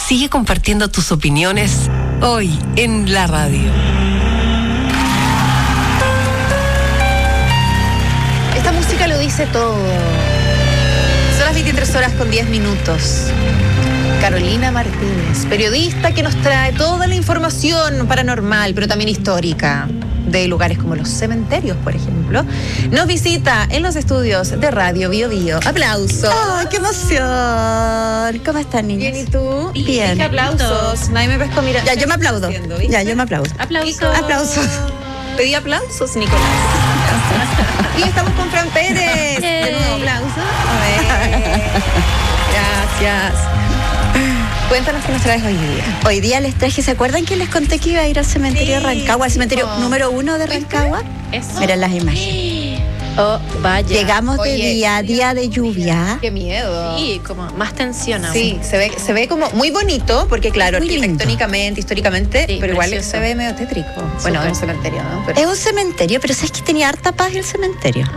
Sigue compartiendo tus opiniones hoy en la radio. Esta música lo dice todo. Son las 23:10. Carolina Martínez, periodista que nos trae toda la información paranormal, pero también histórica, de lugares como los cementerios, por ejemplo, nos visita en los estudios de Radio Bio Bio. ¡Aplausos! ¡Ay, qué emoción! ¿Cómo están, niñas? Bien, ¿y tú? Bien. Dije aplausos. Nadie me pescó, mira. Ya, yo me aplaudo. Ya, yo me aplaudo. Aplausos. Aplausos. Pedí aplausos, Nicolás. Y estamos con Fran Pérez. De nuevo, aplausos. Gracias. Cuéntanos qué nos traes hoy día. Hoy día les traje, ¿se acuerdan que les conté que iba a ir al cementerio de Rancagua, al cementerio número 1 de Rancagua? Eso. Miren las imágenes. Oh, vaya. Llegamos de Oye, día de lluvia. Qué miedo. Sí, como más tensión aún. Sí, se ve como muy bonito, porque claro, Muy lindo. arquitectónicamente, históricamente, Sí, pero igual precioso. se ve medio tétrico. Bueno, Súper. es un cementerio, ¿no? Pero Es un cementerio, pero ¿sabes que tenía harta paz el cementerio?